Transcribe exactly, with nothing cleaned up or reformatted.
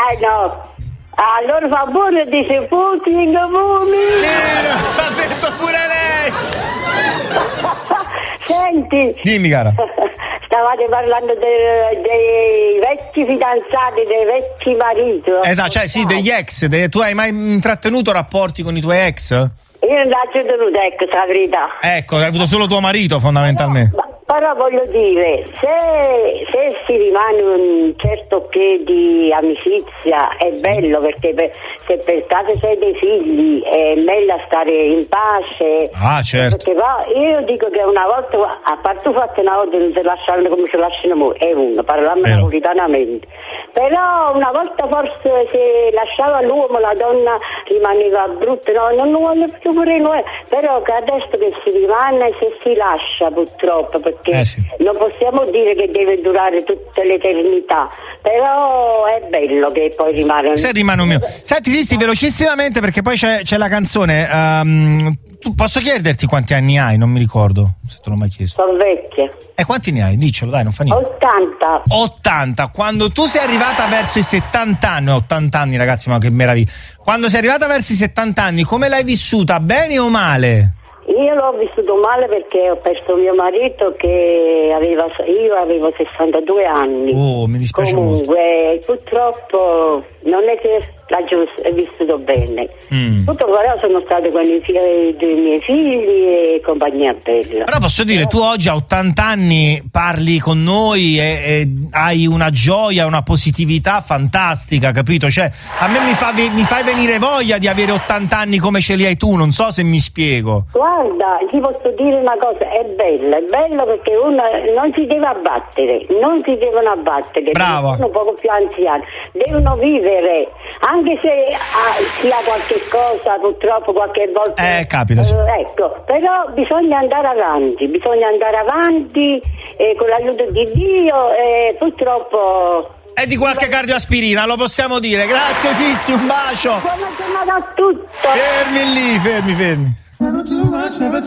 Dai, no. Allora fa buono e dice Putin, Putin. Vero, l'ha detto pure lei. Senti. Dimmi, cara. Stavate parlando dei, dei vecchi fidanzati, dei vecchi mariti. Esatto, cioè sì, degli ex. De, tu hai mai intrattenuto rapporti con i tuoi ex? Io non l'ho tenuto, ecco, la verità. Ecco, hai avuto solo tuo marito fondamentalmente. No, però voglio dire, se, se si rimane un certo che di amicizia è bello, perché per, se per caso sei dei figli è meglio stare in pace. Ah, certo. Perché poi io dico che una volta, a parte il fatto una volta non si lasciano come si lasciano mo, è uno, parliamo napolitanamente. Però una volta forse se lasciava l'uomo, la donna rimaneva brutta, no, non lo voglio più pure noi, però che adesso che si rimane, se si lascia purtroppo, perché Eh sì. non possiamo dire che deve durare tutta l'eternità, però è bello che poi rimane. Se rimane un mio. Senti, sì, sì, velocissimamente perché poi c'è, c'è la canzone. Um, tu, posso chiederti quanti anni hai? Non mi ricordo se te l'ho mai chiesto. Sono vecchia. E quanti ne hai? Diccelo, dai, non fa niente. ottanta. ottanta. Quando tu sei arrivata verso i settanta anni, ottanta anni, ragazzi, ma che meraviglia. Quando sei arrivata verso i settanta anni, come l'hai vissuta? Bene o male? Io l'ho vissuto male perché ho perso mio marito che aveva, io avevo sessantadue anni. Oh, mi dispiace Comunque, molto. purtroppo non è che l'ho vissuto bene. Mm. Tutto però sono stato con i figli dei miei figli e compagnia bella. Però posso dire, tu oggi a ottanta anni parli con noi e, e hai una gioia, una positività fantastica, capito? Cioè, a me mi, fa, mi fai venire voglia di avere ottanta anni come ce li hai tu, non so se mi spiego. Guarda, ti posso dire una cosa, è bello, è bello perché uno non si deve abbattere, non si devono abbattere. Brava. Sono poco più anziani, devono vivere, anche se ah, si ha qualche cosa, purtroppo qualche volta. Eh, capita, sì. Eh, ecco, però bisogna andare avanti, bisogna andare avanti eh, con l'aiuto di Dio e purtroppo. E di qualche cardioaspirina, lo possiamo dire. Grazie Sissi, un bacio. Buona giornata a tutti. Fermi lì, fermi, fermi.